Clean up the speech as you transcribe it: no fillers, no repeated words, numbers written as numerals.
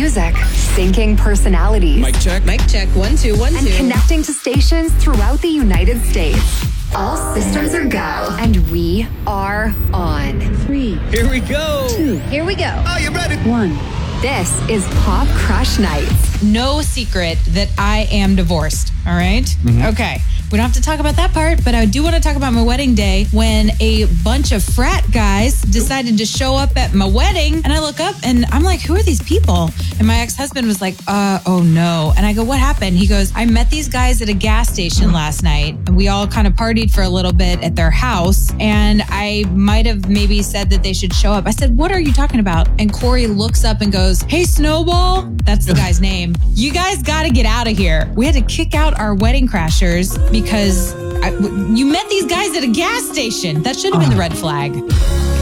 music, syncing personalities. Mic check. Mic check. 1, 2, 1, 2. And connecting to stations throughout the United States. All systems are go. And we are on. 3. Here we go. 2. Here we go. Are you ready? 1. This is Pop Crush Nights. No secret that I am divorced. All right? Mm-hmm. Okay. We don't have to talk about that part, but I do want to talk about my wedding day when a bunch of frat guys decided to show up at my wedding. And I look up and I'm like, who are these people? And my ex-husband was like, oh no. And I go, what happened? He goes, I met these guys at a gas station last night and we all kind of partied for a little bit at their house. And I might have maybe said that they should show up. I said, what are you talking about? And Corey looks up and goes, hey, Snowball. That's the guy's name. You guys got to get out of here. We had to kick out our wedding crashers because you met these guys at a gas station. That should have been the red flag.